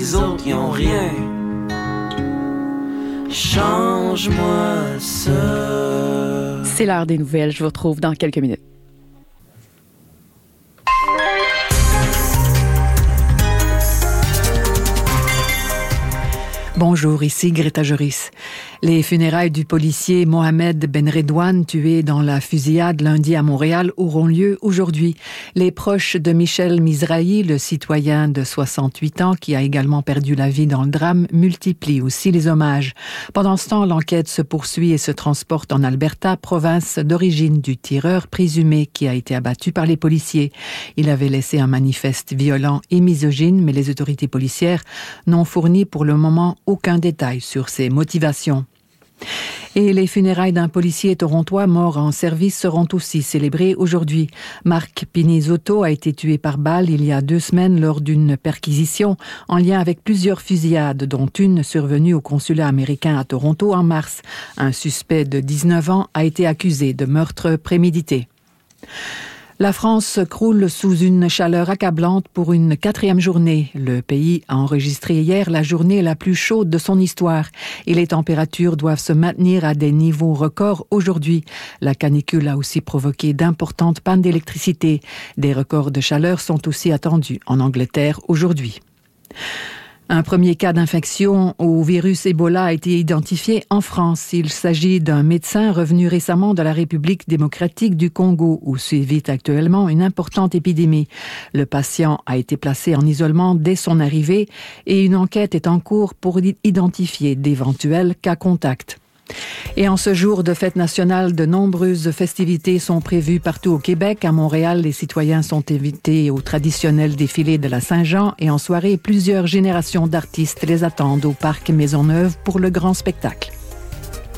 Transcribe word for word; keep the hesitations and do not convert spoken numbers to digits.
les autres y ont rien. Change-moi ça. C'est l'heure des nouvelles, je vous retrouve dans quelques minutes. Bonjour, ici Greta Joris. Les funérailles du policier Mohamed Benredouane, tué dans la fusillade lundi à Montréal, auront lieu aujourd'hui. Les proches de Michel Mizrahi, le citoyen de soixante-huit ans qui a également perdu la vie dans le drame, multiplient aussi les hommages. Pendant ce temps, l'enquête se poursuit et se transporte en Alberta, province d'origine du tireur présumé qui a été abattu par les policiers. Il avait laissé un manifeste violent et misogyne, mais les autorités policières n'ont fourni pour le moment aucun détail sur ses motivations. Et les funérailles d'un policier torontois mort en service seront aussi célébrées aujourd'hui. Marc Pinizotto a été tué par balle il y a deux semaines lors d'une perquisition en lien avec plusieurs fusillades, dont une survenue au consulat américain à Toronto en mars. Un suspect de dix-neuf ans a été accusé de meurtre prémédité. La France croule sous une chaleur accablante pour une quatrième journée. Le pays a enregistré hier la journée la plus chaude de son histoire et les températures doivent se maintenir à des niveaux records aujourd'hui. La canicule a aussi provoqué d'importantes pannes d'électricité. Des records de chaleur sont aussi attendus en Angleterre aujourd'hui. Un premier cas d'infection au virus Ebola a été identifié en France. Il s'agit d'un médecin revenu récemment de la République démocratique du Congo, où sévit actuellement une importante épidémie. Le patient a été placé en isolement dès son arrivée et une enquête est en cours pour identifier d'éventuels cas contacts. Et en ce jour de fête nationale, de nombreuses festivités sont prévues partout au Québec. À Montréal, les citoyens sont invités au traditionnel défilé de la Saint-Jean et en soirée, plusieurs générations d'artistes les attendent au parc Maisonneuve pour le grand spectacle.